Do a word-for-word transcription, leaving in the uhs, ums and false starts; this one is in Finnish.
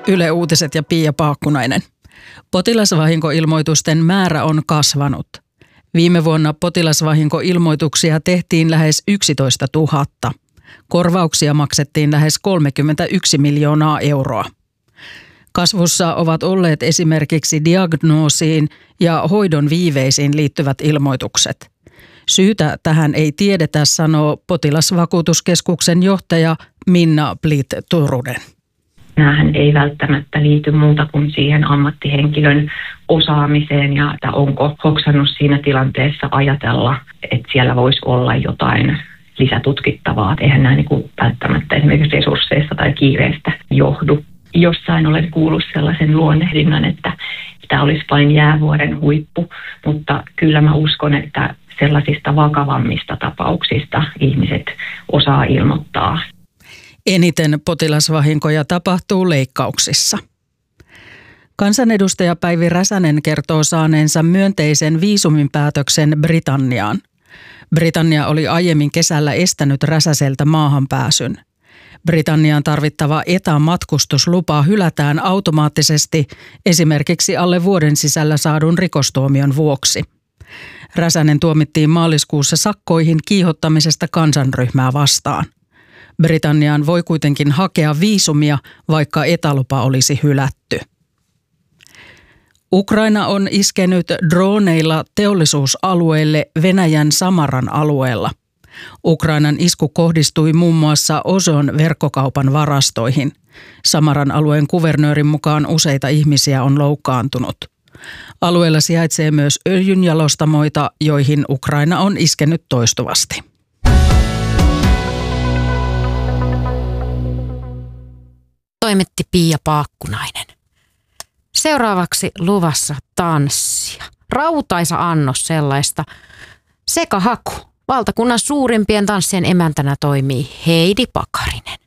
Yle Uutiset ja Pia Paakkunainen. Potilasvahinkoilmoitusten määrä on kasvanut. Viime vuonna potilasvahinkoilmoituksia tehtiin lähes yksitoista tuhatta. Korvauksia maksettiin lähes kolmekymmentäyksi miljoonaa euroa. Kasvussa ovat olleet esimerkiksi diagnoosiin ja hoidon viiveisiin liittyvät ilmoitukset. Syytä tähän ei tiedetä, sanoo Potilasvakuutuskeskuksen johtaja Minna Blit-Turunen. Nämähän ei välttämättä liity muuta kuin siihen ammattihenkilön osaamiseen ja että onko hoksannut siinä tilanteessa ajatella, että siellä voisi olla jotain lisätutkittavaa. Eihän nämä niin kuin välttämättä esimerkiksi resursseista tai kiireestä johdu. Jossain olen kuullut sellaisen luonnehdinnan, että tämä olisi vain jäävuoren huippu, mutta kyllä mä uskon, että sellaisista vakavammista tapauksista ihmiset osaa ilmoittaa. Eniten potilasvahinkoja tapahtuu leikkauksissa. Kansanedustaja Päivi Räsänen kertoo saaneensa myönteisen viisuminpäätöksen Britanniaan. Britannia oli aiemmin kesällä estänyt Räsäseltä maahanpääsyn. Britanniaan tarvittava E T A-matkustuslupa hylätään automaattisesti esimerkiksi alle vuoden sisällä saadun rikostuomion vuoksi. Räsänen tuomittiin maaliskuussa sakkoihin kiihottamisesta kansanryhmää vastaan. Britanniaan voi kuitenkin hakea viisumia, vaikka E T A-lupa olisi hylätty. Ukraina on iskenyt droneilla teollisuusalueille Venäjän Samaran alueella. Ukrainan isku kohdistui muun muassa Ozon verkkokaupan varastoihin. Samaran alueen kuvernöörin mukaan useita ihmisiä on loukkaantunut. Alueella sijaitsee myös öljynjalostamoita, joihin Ukraina on iskenyt toistuvasti. Toimitti Pia Paakkunainen. Seuraavaksi luvassa tanssia. Rautaisa annos sellaista. Sekahaku. Valtakunnan suurimpien tanssien emäntänä toimii Heidi Pakarinen.